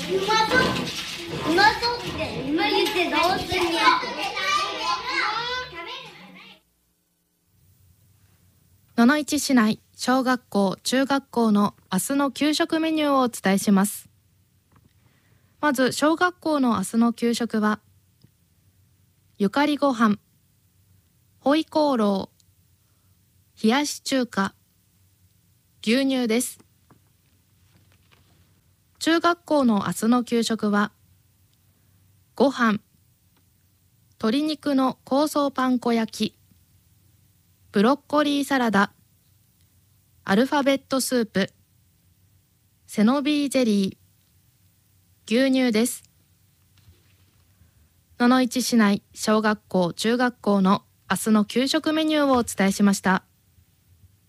うまそうって今言ってどうすんや。 野々市市内小学校中学校の明日の給食メニューをお伝えします。まず小学校の明日の給食はゆかりご飯、ホイコーロー、冷やし中華、牛乳です。中学校の明日の給食はご飯、鶏肉の香草パン粉焼き、ブロッコリーサラダ、アルファベットスープ、セノビーゼリー、牛乳です。野々市市内小学校中学校の明日の給食メニューをお伝えしました。